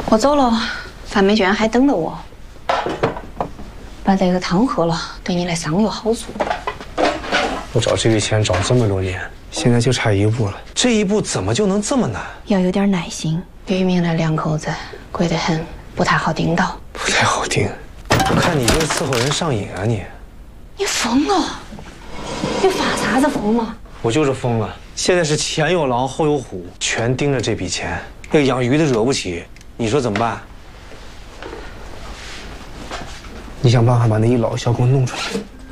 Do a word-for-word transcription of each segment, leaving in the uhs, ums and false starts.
我走了，范美娟还等着我。把这个汤喝了，对你的伤有好处。 我找这笔钱找这么多年，现在就差一步了。这一步怎么就能这么难？ 要有点耐心。吕明的两口子贵得很，不太好盯到。 不太好盯。我看你就是伺候人上瘾啊你！ 你疯了？你发啥子疯了？ 我就是疯了。现在是前有狼后有虎，全盯着这笔钱。那个养鱼的惹不起，你说怎么办？你想办法把那一老小给我弄出来。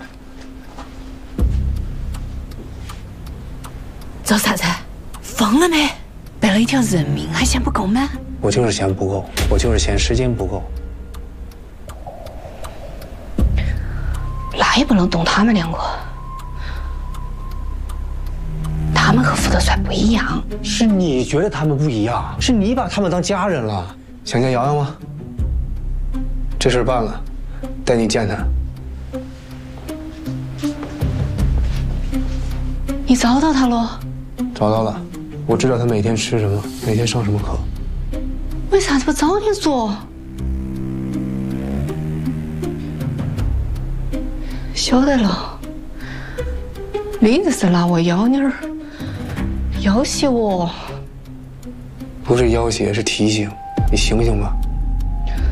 找啥子？疯了没？背了一条人命还嫌不够吗？ 我就是嫌不够，我就是嫌时间不够。 那也不能动他们两个，他们和福德帅不一样。 是你觉得他们不一样，是你把他们当家人了。想见瑶瑶吗？这事办了，带你见他。 你找到他了？ 找到了，我知道他每天吃什么，每天上什么课。 为啥子不早点说？晓得了，你这是拿我妖妮儿要挟我？ 不是要挟，是提醒。你醒醒吧。